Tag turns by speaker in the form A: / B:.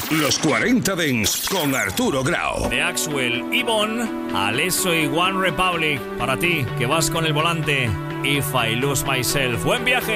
A: Los 40 Dents con Arturo Grau.
B: De Axwell, Yvonne, Alesso y One Republic. Para ti, que vas con el volante. If I Lose Myself. ¡Buen viaje!